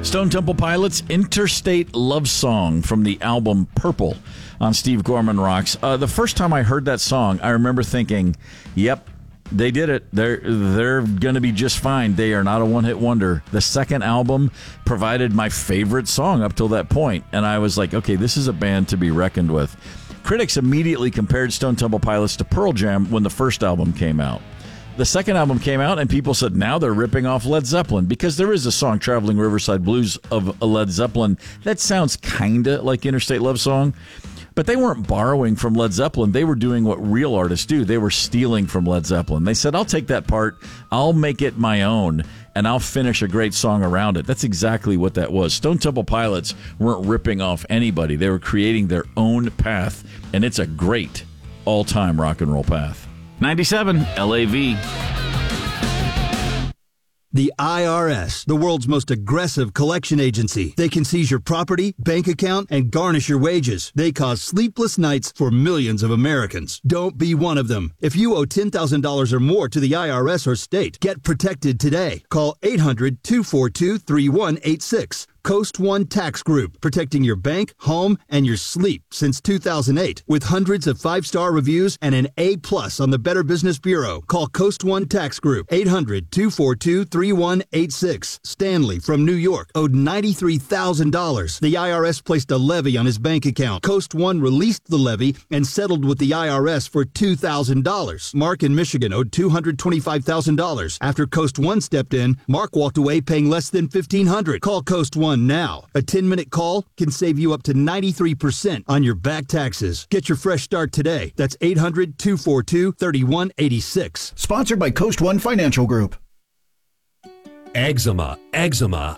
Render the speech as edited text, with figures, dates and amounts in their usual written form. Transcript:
Stone Temple Pilots' Interstate Love Song from the album Purple on Steve Gorman Rocks. The first time I heard that song, I remember thinking, yep, they did it. They're going to be just fine. They are not a one-hit wonder. The second album provided my favorite song up till that point, and I was like, okay, this is a band to be reckoned with. Critics immediately compared Stone Temple Pilots to Pearl Jam when the first album came out. The second album came out, and people said now they're ripping off Led Zeppelin, because there is a song, Traveling Riverside Blues, of Led Zeppelin that sounds kind of like Interstate Love Song. But they weren't borrowing from Led Zeppelin. They were doing what real artists do. They were stealing from Led Zeppelin. They said, I'll take that part, I'll make it my own, and I'll finish a great song around it. That's exactly what that was. Stone Temple Pilots weren't ripping off anybody. They were creating their own path, and it's a great all-time rock and roll path. 97 LAV. The IRS, the world's most aggressive collection agency. They can seize your property, bank account, and garnish your wages. They cause sleepless nights for millions of Americans. Don't be one of them. If you owe $10,000 or more to the IRS or state, get protected today. Call 800-242-3186. Coast One Tax Group, protecting your bank, home, and your sleep since 2008. With hundreds of 5-star reviews and an A+ on the Better Business Bureau. Call Coast One Tax Group, 800-242-3186. Stanley from New York owed $93,000. The IRS placed a levy on his bank account. Coast One released the levy and settled with the IRS for $2,000. Mark in Michigan owed $225,000. After Coast One stepped in, Mark walked away paying less than $1,500. Call Coast One now. A 10-minute call can save you up to 93% on your back taxes. Get your fresh start today. That's 800-242-3186. Sponsored by Coast One Financial Group. Eczema,